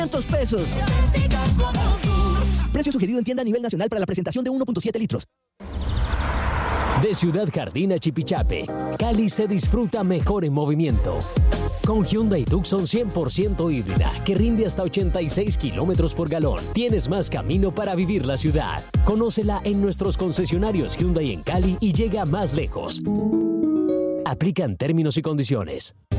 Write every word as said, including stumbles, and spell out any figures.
quinientos pesos. Precio sugerido en tienda a nivel nacional para la presentación de uno punto siete litros. De Ciudad Jardín a Chipichape, Cali se disfruta mejor en movimiento. Con Hyundai Tucson cien por ciento híbrida, que rinde hasta ochenta y seis kilómetros por galón, tienes más camino para vivir la ciudad. Conócela en nuestros concesionarios Hyundai en Cali y llega más lejos. Aplican términos y condiciones.